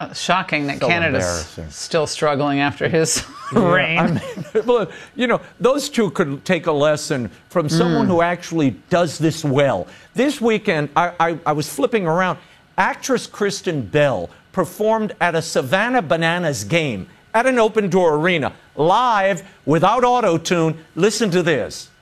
Shocking that So Canada's embarrassing. still struggling after his reign. I mean, well, you know, those two could take a lesson from someone who actually does this well. This weekend, I was flipping around. Actress Kristen Bell performed at a Savannah Bananas game at an open-door arena, live, without auto-tune. Listen to this.